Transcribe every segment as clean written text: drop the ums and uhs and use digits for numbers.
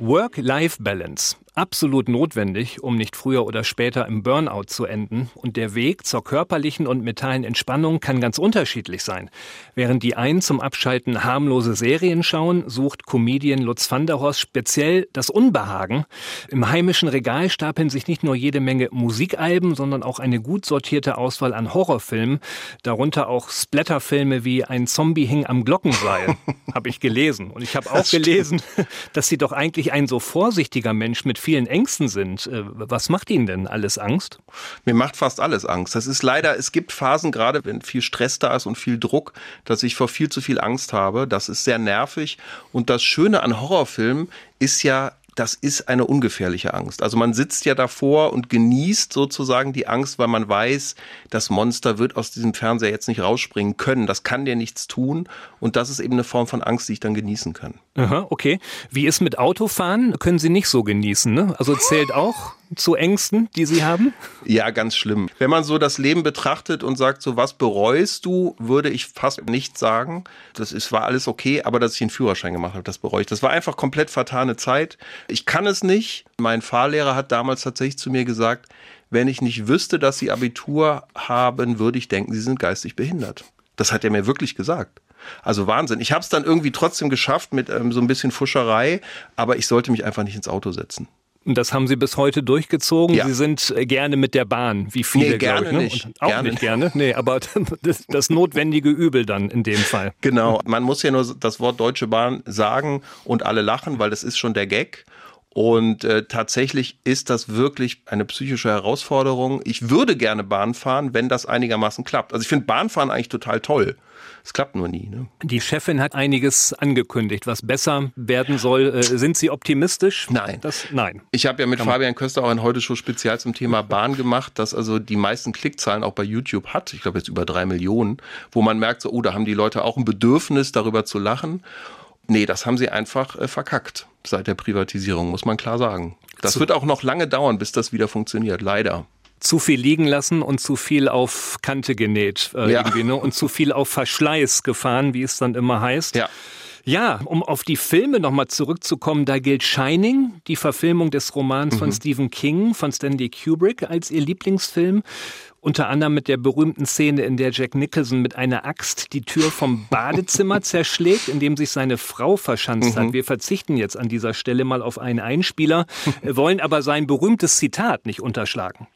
Work-Life-Balance. Absolut notwendig, um nicht früher oder später im Burnout zu enden. Und der Weg zur körperlichen und mentalen Entspannung kann ganz unterschiedlich sein. Während die einen zum Abschalten harmlose Serien schauen, sucht Comedian Lutz van der Horst speziell das Unbehagen. Im heimischen Regal stapeln sich nicht nur jede Menge Musikalben, sondern auch eine gut sortierte Auswahl an Horrorfilmen. Darunter auch Splatterfilme wie Ein Zombie hing am Glockenseil, habe ich gelesen. Und ich habe auch gelesen, dass Sie doch eigentlich ein so vorsichtiger Mensch mit vielen Ängsten sind. Was macht Ihnen denn alles Angst? Mir macht fast alles Angst. Das ist leider, es gibt Phasen, gerade wenn viel Stress da ist und viel Druck, dass ich vor viel zu viel Angst habe. Das ist sehr nervig. Und das Schöne an Horrorfilmen ist ja, das ist eine ungefährliche Angst. Also man sitzt ja davor und genießt sozusagen die Angst, weil man weiß, das Monster wird aus diesem Fernseher jetzt nicht rausspringen können. Das kann dir nichts tun. Und das ist eben eine Form von Angst, die ich dann genießen kann. Aha, okay. Wie ist mit Autofahren? Können Sie nicht so genießen, ne? Also zählt auch zu Ängsten, die Sie haben? Ja, ganz schlimm. Wenn man so das Leben betrachtet und sagt, so was bereust du, würde ich fast nicht sagen. War alles okay, aber dass ich einen Führerschein gemacht habe, das bereue ich. Das war einfach komplett vertane Zeit. Ich kann es nicht. Mein Fahrlehrer hat damals tatsächlich zu mir gesagt, wenn ich nicht wüsste, dass Sie Abitur haben, würde ich denken, Sie sind geistig behindert. Das hat er mir wirklich gesagt. Also Wahnsinn. Ich habe es dann irgendwie trotzdem geschafft mit so ein bisschen Fuscherei, aber ich sollte mich einfach nicht ins Auto setzen. Und das haben Sie bis heute durchgezogen? Ja. Sie sind gerne mit der Bahn, wie viele, nee, gerne glaube ich. Ne? nicht. Und auch gerne nicht gerne? Nee, aber das notwendige Übel dann in dem Fall. Genau. Man muss ja nur das Wort Deutsche Bahn sagen und alle lachen, weil das ist schon der Gag. Und tatsächlich ist das wirklich eine psychische Herausforderung. Ich würde gerne Bahn fahren, wenn das einigermaßen klappt. Also ich finde Bahnfahren eigentlich total toll. Es klappt nur nie. Ne? Die Chefin hat einiges angekündigt, was besser werden soll. Sind Sie optimistisch? Nein. Nein. Ich habe ja mit Fabian Köster auch ein Heute-Show spezial zum Thema Bahn gemacht, das also die meisten Klickzahlen auch bei YouTube hat. Ich glaube jetzt über 3 Millionen, wo man merkt, so, da haben die Leute auch ein Bedürfnis, darüber zu lachen. Nee, das haben sie einfach verkackt seit der Privatisierung, muss man klar sagen. Das wird auch noch lange dauern, bis das wieder funktioniert, leider. Zu viel liegen lassen und zu viel auf Kante genäht irgendwie, ne? Und zu viel auf Verschleiß gefahren, wie es dann immer heißt. Ja. Ja, um auf die Filme nochmal zurückzukommen, da gilt Shining, die Verfilmung des Romans von Stephen King, von Stanley Kubrick, als ihr Lieblingsfilm. Unter anderem mit der berühmten Szene, in der Jack Nicholson mit einer Axt die Tür vom Badezimmer zerschlägt, in dem sich seine Frau verschanzt hat. Wir verzichten jetzt an dieser Stelle mal auf einen Einspieler, wollen aber sein berühmtes Zitat nicht unterschlagen.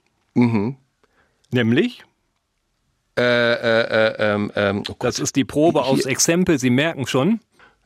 Nämlich? Oh Gott. Das ist die Probe aufs Exempel, Sie merken schon.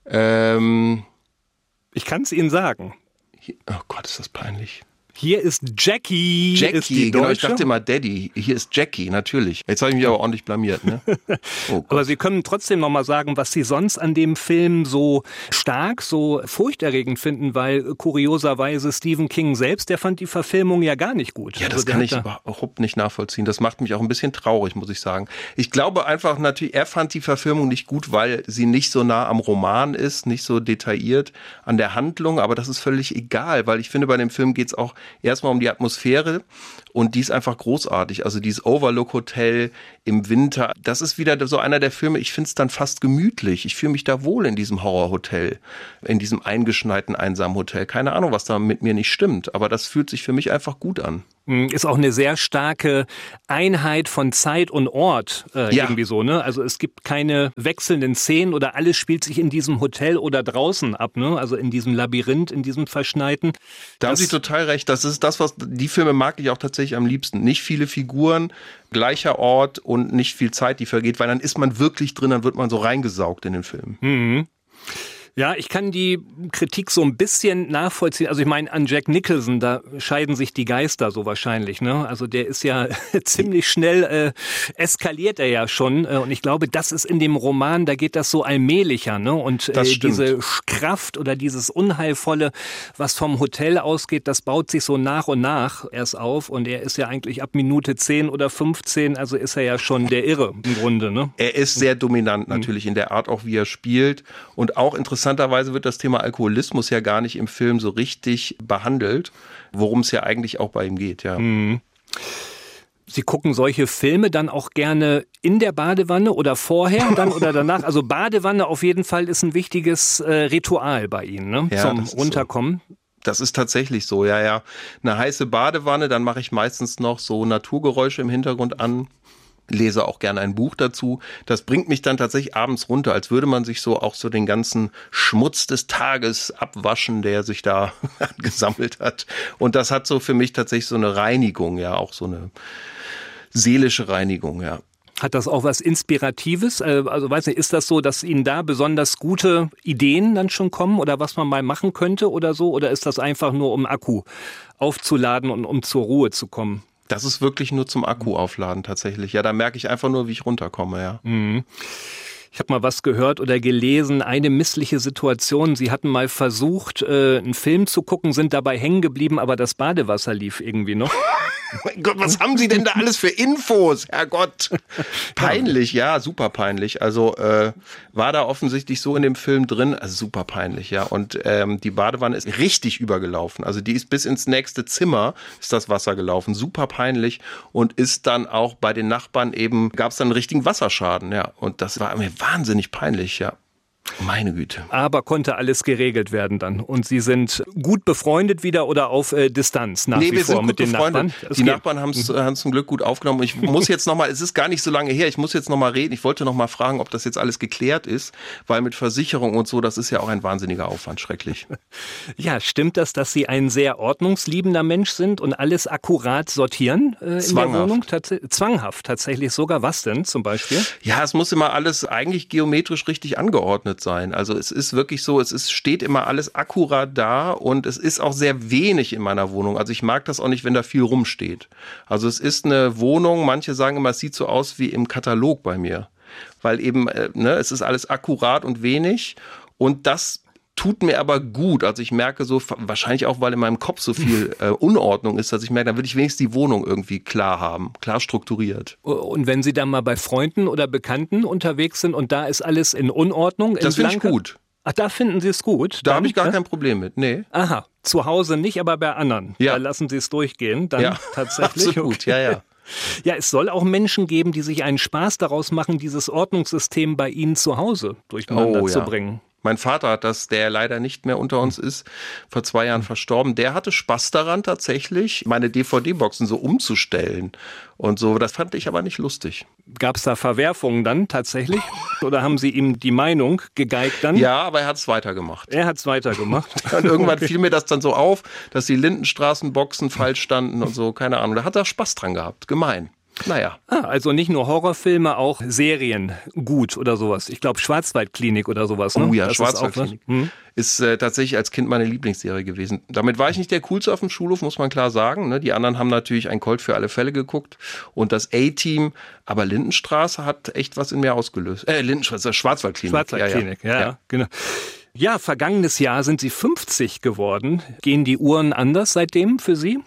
Ich kann es Ihnen sagen. Oh Gott, ist das peinlich. Hier ist Jackie. Ist die genau, ich Deutsche. dachte immer Daddy. Hier ist Jackie, natürlich. Jetzt habe ich mich aber ordentlich blamiert. Ne? Oh Aber Sie können trotzdem noch mal sagen, was Sie sonst an dem Film so stark, so furchterregend finden, weil kurioserweise Stephen King selbst, der fand die Verfilmung ja gar nicht gut. Ja, das kann ich überhaupt nicht nachvollziehen. Das macht mich auch ein bisschen traurig, muss ich sagen. Ich glaube einfach natürlich, er fand die Verfilmung nicht gut, weil sie nicht so nah am Roman ist, nicht so detailliert an der Handlung. Aber das ist völlig egal, weil ich finde, bei dem Film geht es auch erstmal um die Atmosphäre und die ist einfach großartig. Also dieses Overlook Hotel im Winter, das ist wieder so einer der Filme, ich finde es dann fast gemütlich. Ich fühle mich da wohl in diesem Horrorhotel, in diesem eingeschneiten, einsamen Hotel. Keine Ahnung, was da mit mir nicht stimmt, aber das fühlt sich für mich einfach gut an. Ist auch eine sehr starke Einheit von Zeit und Ort irgendwie so, ne? Also es gibt keine wechselnden Szenen oder alles spielt sich in diesem Hotel oder draußen ab, ne? Also in diesem Labyrinth, in diesem Verschneiten. Da haben Sie total recht. Das ist das, was die Filme mag ich auch tatsächlich am liebsten. Nicht viele Figuren, gleicher Ort und nicht viel Zeit, die vergeht, weil dann ist man wirklich drin, dann wird man so reingesaugt in den Film. Ja, ich kann die Kritik so ein bisschen nachvollziehen. Also ich meine, an Jack Nicholson, da scheiden sich die Geister so wahrscheinlich, ne? Also der ist ja ziemlich schnell, eskaliert er ja schon. Und ich glaube, das ist in dem Roman, da geht das so allmählicher, ne? Und diese Kraft oder dieses Unheilvolle, was vom Hotel ausgeht, das baut sich so nach und nach erst auf. Und er ist ja eigentlich ab Minute 10 oder 15, also ist er ja schon der Irre im Grunde, ne? Er ist sehr dominant natürlich in der Art auch, wie er spielt. Und auch interessanterweise wird das Thema Alkoholismus ja gar nicht im Film so richtig behandelt, worum es ja eigentlich auch bei ihm geht, ja. Sie gucken solche Filme dann auch gerne in der Badewanne oder vorher dann oder danach? Also Badewanne auf jeden Fall ist ein wichtiges Ritual bei Ihnen, ne? Ja, Zum Runterkommen. So. Das ist tatsächlich so, ja. Eine heiße Badewanne, dann mache ich meistens noch so Naturgeräusche im Hintergrund an. Lese auch gerne ein Buch dazu. Das bringt mich dann tatsächlich abends runter, als würde man sich so auch so den ganzen Schmutz des Tages abwaschen, der sich da gesammelt hat. Und das hat so für mich tatsächlich so eine Reinigung, ja, auch so eine seelische Reinigung, ja. Hat das auch was Inspiratives? Also weiß nicht, ist das so, dass Ihnen da besonders gute Ideen dann schon kommen oder was man mal machen könnte oder so? Oder ist das einfach nur, um Akku aufzuladen und um zur Ruhe zu kommen? Das ist wirklich nur zum Akku aufladen tatsächlich. Ja, da merke ich einfach nur, wie ich runterkomme, ja. Mhm. Ich habe mal was gehört oder gelesen, eine missliche Situation. Sie hatten mal versucht, einen Film zu gucken, sind dabei hängen geblieben, aber das Badewasser lief irgendwie noch. Mein Gott, was haben Sie denn da alles für Infos? Herrgott. Peinlich, ja, super peinlich. Also war da offensichtlich so in dem Film drin, also super peinlich, ja. Und die Badewanne ist richtig übergelaufen. Also die ist bis ins nächste Zimmer, ist das Wasser gelaufen. Super peinlich und ist dann auch bei den Nachbarn eben, gab es dann einen richtigen Wasserschaden, ja. Und das war mir wahnsinnig peinlich, ja. Meine Güte. Aber konnte alles geregelt werden dann. Und Sie sind gut befreundet wieder oder auf Distanz nach wie vor mit den Nachbarn? Die Nachbarn haben es zum Glück gut aufgenommen. Ich muss jetzt nochmal, es ist gar nicht so lange her, ich muss jetzt nochmal reden. Ich wollte nochmal fragen, ob das jetzt alles geklärt ist, weil mit Versicherung und so, das ist ja auch ein wahnsinniger Aufwand, schrecklich. Ja, stimmt das, dass Sie ein sehr ordnungsliebender Mensch sind und alles akkurat sortieren in der Wohnung? Zwanghaft tatsächlich sogar. Was denn zum Beispiel? Ja, es muss immer alles eigentlich geometrisch richtig angeordnet sein. Also es ist wirklich so, steht immer alles akkurat da und es ist auch sehr wenig in meiner Wohnung. Also ich mag das auch nicht, wenn da viel rumsteht. Also es ist eine Wohnung, manche sagen immer, es sieht so aus wie im Katalog bei mir. Weil eben, es ist alles akkurat und wenig und das tut mir aber gut. Also ich merke so, wahrscheinlich auch, weil in meinem Kopf so viel Unordnung ist, dass ich merke, dann würde ich wenigstens die Wohnung irgendwie klar haben, klar strukturiert. Und wenn Sie dann mal bei Freunden oder Bekannten unterwegs sind und da ist alles in Unordnung? Das finde ich gut. Ach, da finden Sie es gut? Da habe ich gar kein Problem mit, nee. Aha, zu Hause nicht, aber bei anderen. Ja. Da lassen Sie es durchgehen, dann ja, tatsächlich. Absolut, okay. Ja. Ja, es soll auch Menschen geben, die sich einen Spaß daraus machen, dieses Ordnungssystem bei Ihnen zu Hause durcheinander zu bringen. Mein Vater hat das, der leider nicht mehr unter uns ist, vor 2 Jahren verstorben. Der hatte Spaß daran tatsächlich, meine DVD-Boxen so umzustellen und so. Das fand ich aber nicht lustig. Gab es da Verwerfungen dann tatsächlich? Oder haben Sie ihm die Meinung gegeigt dann? Ja, aber er hat es weitergemacht. Und irgendwann fiel mir das dann so auf, dass die Lindenstraßenboxen falsch standen und so, keine Ahnung. Da hat er Spaß dran gehabt. Gemein. Naja. Also nicht nur Horrorfilme, auch Serien gut oder sowas. Ich glaube Schwarzwaldklinik oder sowas. Ne? Oh ja, Schwarzwaldklinik ist tatsächlich als Kind meine Lieblingsserie gewesen. Damit war ich nicht der Coolste auf dem Schulhof, muss man klar sagen. Ne? Die anderen haben natürlich ein Colt für alle Fälle geguckt und das A-Team. Aber Lindenstraße hat echt was in mir ausgelöst. Lindenstraße, Schwarzwaldklinik. Schwarzwaldklinik, ja, genau. Ja, vergangenes Jahr sind Sie 50 geworden. Gehen die Uhren anders seitdem für Sie?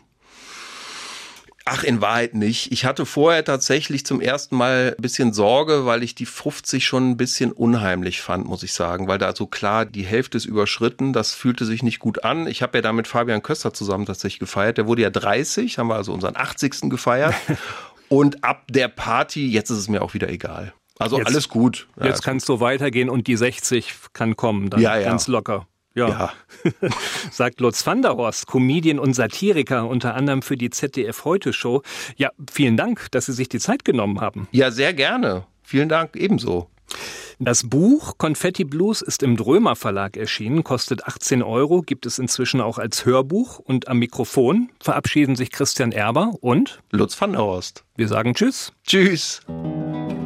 Ach, in Wahrheit nicht. Ich hatte vorher tatsächlich zum ersten Mal ein bisschen Sorge, weil ich die 50 schon ein bisschen unheimlich fand, muss ich sagen. Weil da so klar, die Hälfte ist überschritten, das fühlte sich nicht gut an. Ich habe ja da mit Fabian Köster zusammen tatsächlich gefeiert. Der wurde ja 30, haben wir also unseren 80. gefeiert. Und ab der Party, jetzt ist es mir auch wieder egal. Also jetzt, alles gut. Jetzt kann es so weitergehen und die 60 kann kommen, dann ganz locker. Ja. Sagt Lutz van der Horst, Comedian und Satiriker, unter anderem für die ZDF-Heute-Show. Ja, vielen Dank, dass Sie sich die Zeit genommen haben. Ja, sehr gerne. Vielen Dank, ebenso. Das Buch Konfetti Blues ist im Drömer Verlag erschienen, kostet 18 €, gibt es inzwischen auch als Hörbuch. Und am Mikrofon verabschieden sich Christian Erber und Lutz van der Horst. Wir sagen Tschüss. Tschüss.